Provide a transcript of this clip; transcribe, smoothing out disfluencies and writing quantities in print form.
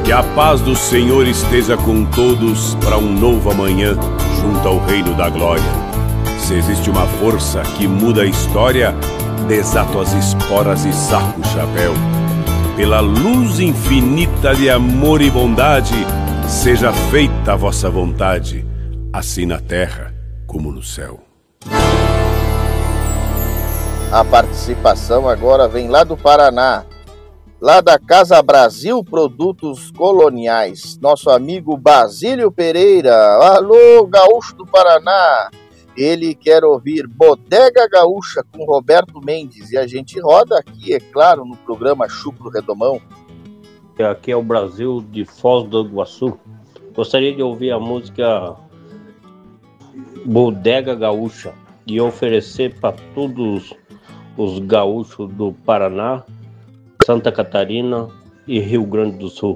Que a paz do Senhor esteja com todos para um novo amanhã junto ao reino da glória. Se existe uma força que muda a história, desato as esporas e saco o chapéu. Pela luz infinita de amor e bondade, seja feita a vossa vontade, assim na terra como no céu. A participação agora vem lá do Paraná, lá da Casa Brasil Produtos Coloniais, nosso amigo Basílio Pereira. Alô, gaúcho do Paraná! Ele quer ouvir Bodega Gaúcha com Roberto Mendes, e a gente roda aqui, é claro, no programa Chucro Redomão. Aqui é o Brasil de Foz do Iguaçu. Gostaria de ouvir a música Bodega Gaúcha e oferecer para todos os gaúchos do Paraná, Santa Catarina e Rio Grande do Sul.